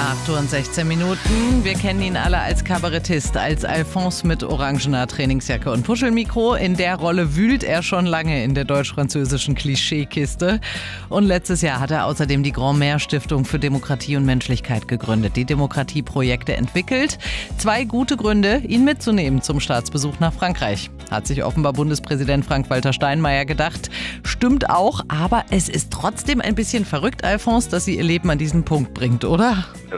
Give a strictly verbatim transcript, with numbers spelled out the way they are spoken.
acht Uhr und sechzehn Minuten. Wir kennen ihn alle als Kabarettist, als Alphonse mit orangener Trainingsjacke und Puschelmikro. In der Rolle wühlt er schon lange in der deutsch-französischen Klischeekiste. Und letztes Jahr hat er außerdem die Grand-Mère-Stiftung für Demokratie und Menschlichkeit gegründet, die Demokratieprojekte entwickelt. Zwei gute Gründe, ihn mitzunehmen zum Staatsbesuch nach Frankreich. Hat sich offenbar Bundespräsident Frank-Walter Steinmeier gedacht. Stimmt auch, aber es ist trotzdem ein bisschen verrückt, Alphonse, dass sie ihr Leben an diesen Punkt bringt, oder?